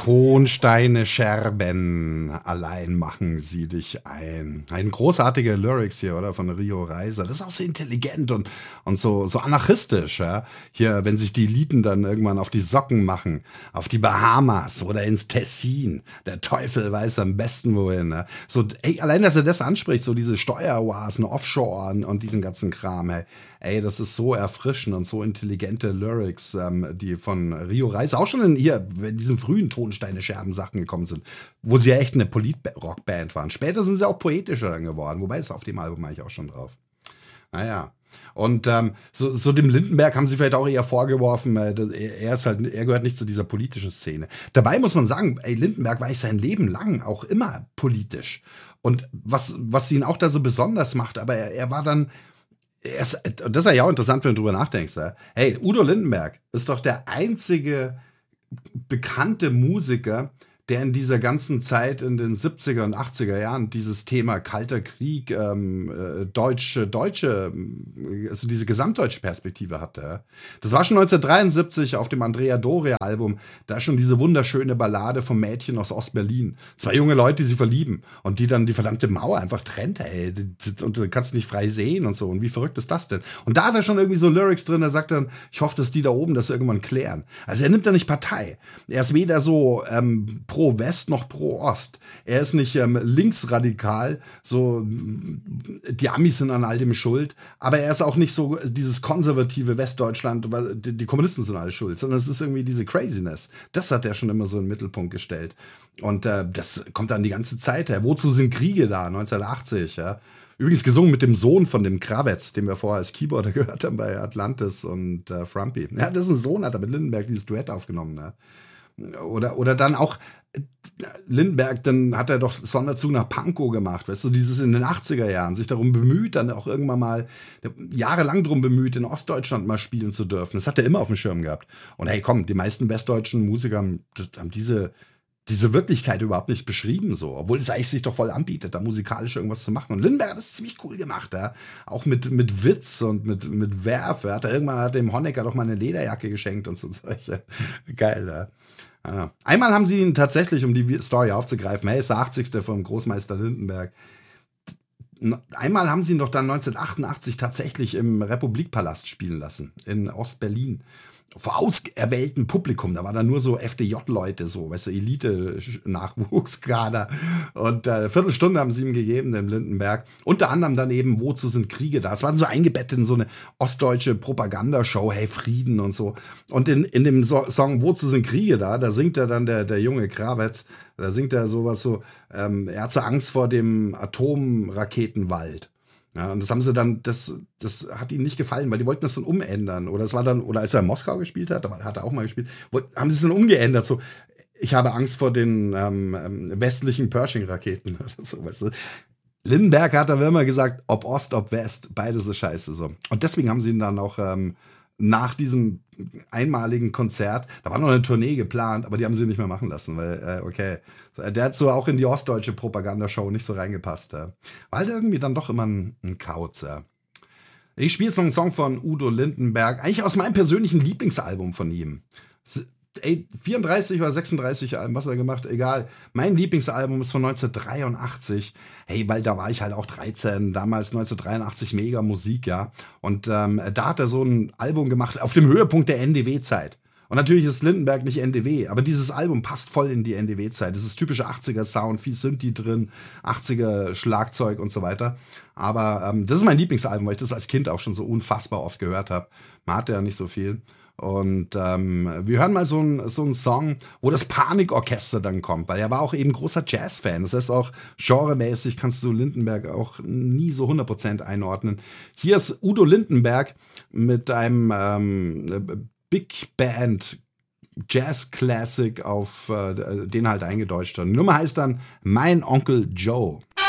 Tonsteine Scherben, allein machen sie dich ein. Ein großartige Lyrics hier, oder? Von Rio Reiser. Das ist auch so intelligent und so anarchistisch, ja. Hier, wenn sich die Eliten dann irgendwann auf die Socken machen, auf die Bahamas oder ins Tessin. Der Teufel weiß am besten wohin, ja. So, ey, allein, dass er das anspricht, so diese Steueroasen, Offshore und diesen ganzen Kram, hey. Ey, das ist so erfrischend und so intelligente Lyrics, die von Rio Reiser auch schon in diesen frühen Tonsteine-Scherben-Sachen gekommen sind, wo sie ja echt eine Polit-Rockband waren. Später sind sie auch poetischer dann geworden, wobei ist auf dem Album eigentlich auch schon drauf. Naja. Und so dem Lindenberg haben sie vielleicht auch eher vorgeworfen, er gehört nicht zu dieser politischen Szene. Dabei muss man sagen, ey, Lindenberg war eigentlich sein Leben lang auch immer politisch. Und was ihn auch da so besonders macht, aber er war dann, das ist ja auch interessant, wenn du drüber nachdenkst. Ja? Hey, Udo Lindenberg ist doch der einzige bekannte Musiker, der in dieser ganzen Zeit in den 70er und 80er Jahren dieses Thema Kalter Krieg, deutsche, also diese gesamtdeutsche Perspektive hatte. Ja? Das war schon 1973 auf dem Andrea Doria-Album, da schon diese wunderschöne Ballade vom Mädchen aus Ostberlin. Zwei junge Leute, die sich verlieben und die dann die verdammte Mauer einfach trennt, ey. Und du kannst nicht frei sehen und so. Und wie verrückt ist das denn? Und da hat er schon irgendwie so Lyrics drin, da sagt dann, ich hoffe, dass die da oben das irgendwann klären. Also er nimmt da nicht Partei. Er ist weder so pro West noch pro Ost. Er ist nicht linksradikal, so die Amis sind an all dem schuld, aber er ist auch nicht so dieses konservative Westdeutschland, die Kommunisten sind alle schuld, sondern es ist irgendwie diese Craziness. Das hat er schon immer so in den Mittelpunkt gestellt. Und das kommt dann die ganze Zeit her. Wozu sind Kriege da? 1980, ja. Übrigens gesungen mit dem Sohn von dem Krawetz, den wir vorher als Keyboarder gehört haben bei Atlantis und Frumpy. Ja, das ist ein Sohn, hat er mit Lindenberg dieses Duett aufgenommen, ne? Oder dann auch Lindenberg, dann hat er doch Sonderzug nach Pankow gemacht, weißt du, dieses in den 80er Jahren, sich darum bemüht, dann auch irgendwann mal, jahrelang darum bemüht, in Ostdeutschland mal spielen zu dürfen. Das hat er immer auf dem Schirm gehabt. Und hey, komm, die meisten westdeutschen Musiker haben diese Wirklichkeit überhaupt nicht beschrieben, so, obwohl es eigentlich sich doch voll anbietet, da musikalisch irgendwas zu machen. Und Lindenberg hat das ziemlich cool gemacht, ja. Auch mit Witz und mit Werf. Irgendwann hat dem Honecker doch mal eine Lederjacke geschenkt und so solche. Geil, ja. Ja. Einmal haben sie ihn tatsächlich, um die Story aufzugreifen, er ist der 80. vom Großmeister Lindenberg. Einmal haben sie ihn doch dann 1988 tatsächlich im Republikpalast spielen lassen, in Ostberlin. Vor auserwähltem Publikum, da war dann nur so FDJ-Leute, so, weißt du, Elite-Nachwuchskader. Und eine Viertelstunde haben sie ihm gegeben, dem Lindenberg. Unter anderem dann eben, wozu sind Kriege da? Es war so eingebettet in so eine ostdeutsche Propagandashow, hey, Frieden und so. Und in dem Song, wozu sind Kriege da? Da singt er dann der junge Krawetz, da singt er sowas so, er hat so Angst vor dem Atomraketenwald. Ja, und das haben sie dann, das hat ihnen nicht gefallen, weil die wollten das dann umändern. Oder als er in Moskau gespielt hat, da hat er auch mal gespielt, haben sie es dann umgeändert. So, ich habe Angst vor den westlichen Pershing-Raketen oder so, weißt du. Lindenberg hat aber immer gesagt, ob Ost, ob West, beides ist scheiße. So. Und deswegen haben sie ihn dann auch nach diesem einmaligen Konzert, da war noch eine Tournee geplant, aber die haben sie nicht mehr machen lassen, weil, okay, der hat so auch in die ostdeutsche Propagandashow nicht so reingepasst. War halt irgendwie dann doch immer ein Kauz. Ich spiele jetzt noch einen Song von Udo Lindenberg, eigentlich aus meinem persönlichen Lieblingsalbum von ihm. 34 oder 36 Alben, was hat er gemacht? Egal. Mein Lieblingsalbum ist von 1983. Hey, weil da war ich halt auch 13, damals 1983 mega Musik, ja. Und da hat er so ein Album gemacht auf dem Höhepunkt der NDW-Zeit. Und natürlich ist Lindenberg nicht NDW, aber dieses Album passt voll in die NDW-Zeit. Das ist typischer 80er-Sound, viel Synthi drin, 80er Schlagzeug und so weiter. Aber das ist mein Lieblingsalbum, weil ich das als Kind auch schon so unfassbar oft gehört habe. Man hatte ja nicht so viel. Und wir hören mal so einen Song, wo das Panikorchester dann kommt, weil er war auch eben großer Jazz-Fan. Das heißt auch, genremäßig kannst du Lindenberg auch nie so 100% einordnen. Hier ist Udo Lindenberg mit einem Big Band Jazz Classic auf den halt eingedeutscht hat. Die Nummer heißt dann Mein Onkel Joe.